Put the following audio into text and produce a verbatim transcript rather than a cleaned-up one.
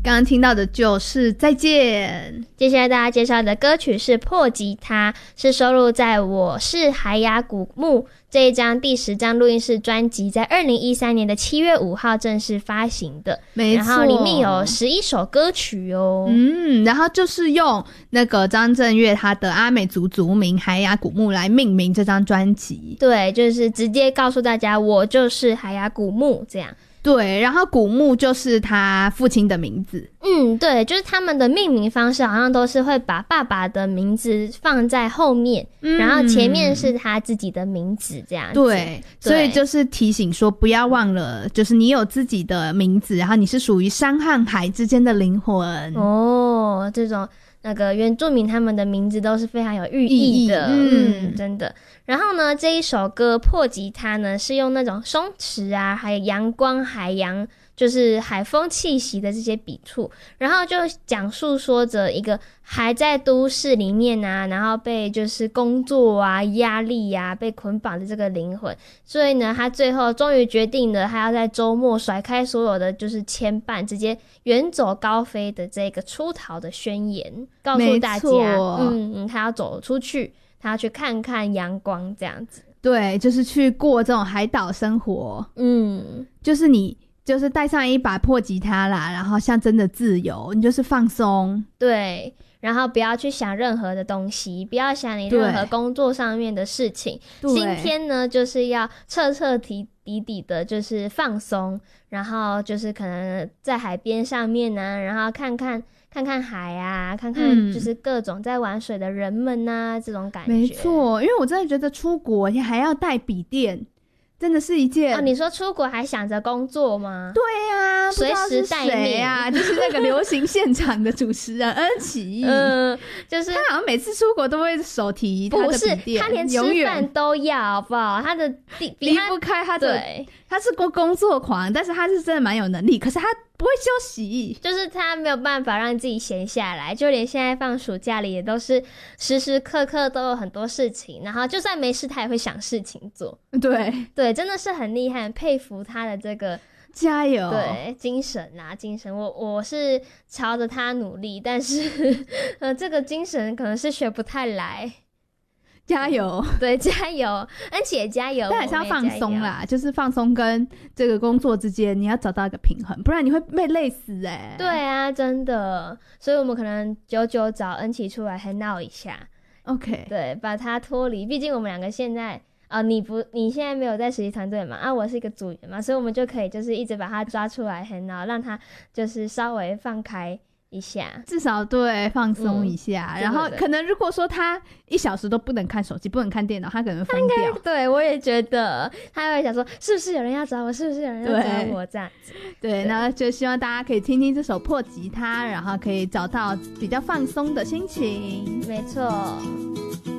刚刚听到的就是再见。 接下来大家介绍的歌曲是破吉他，是收录在我是海雅古木这一张第十张录音室专辑，在二零一三年的七月五号正式发行的。 没错， 然后里面有十一首歌曲哦。 嗯，然后就是用那个张震岳他的阿美族族名海雅古木来命名这张专辑。 对，就是直接告诉大家我就是海雅古木这样。 对，然后古木就是他父亲的名字。 嗯，对，就是他们的命名方式好像都是会把爸爸的名字放在后面，嗯，然后前面是他自己的名字这样子。 对，所以就是提醒说不要忘了，就是你有自己的名字，然后你是属于山和海之间的灵魂。 哦，这种那个原住民他们的名字都是非常有寓意的。嗯, 嗯，真的。然后呢，这一首歌破吉他呢是用那种松弛啊还有阳光海洋就是海风气息的这些笔触，然后就讲述说着一个还在都市里面啊，然后被就是工作啊压力啊被捆绑的这个灵魂，所以呢他最后终于决定了他要在周末甩开所有的就是牵绊，直接远走高飞的这个出逃的宣言，告诉大家嗯嗯他要走出去，他要去看看阳光这样子。 对，就是去过这种海岛生活。嗯，就是你就是带上一把破吉他啦，然后象征的自由，你就是放松。 对，然后不要去想任何的东西，不要想你任何工作上面的事情。今天呢就是要彻彻底底底的就是放松，然后就是可能在海边上面啊，然后看看看看海啊，看看就是各种在玩水的人们啊、嗯、这种感觉。 没错，因为我真的觉得出国你还要带笔电真的是一件。 哦，你说出国还想着工作吗？ 对啊， 随时待命啊，就是那个流行现场的主持人恩琪。嗯， 就是他好像每次出国都会手提他的笔电， 不是他连吃饭都要，好不好？他的离不开他的，对，他是工工作狂，但是他是真的蛮有能力，可是他不会休息， 就是他没有办法让自己闲下来，就连现在放暑假里也都是时时刻刻都有很多事情，然后就算没事他也会想事情做。 对对，真的是很厉害，很佩服他的这个加油， 对，精神啊精神，我我是朝着他努力，但是呃，这个精神可能是学不太来。 加油， 对，加油，恩琪也加油， 但还是要放松啦，就是放松跟这个工作之间你要找到一个平衡，不然你会被累死哎、欸。 对啊，真的，所以我们可能久久找恩琪出来 hang out 一下 ，OK， 对，把他脱离，毕竟我们两个现在啊、呃，你不，你现在没有在实习团队嘛，啊，我是一个组员嘛，所以我们就可以就是一直把他抓出来 hang out，让他就是稍微放开一下， 至少对放松一下、嗯、然后可能如果说他一小时都不能看手机不能看电脑，他可能会疯掉。 对，我也觉得他会想说是不是有人要找我，是不是有人要找我这样子。 对, 对，那就希望大家可以听听这首破吉他，然后可以找到比较放松的心情。 没错。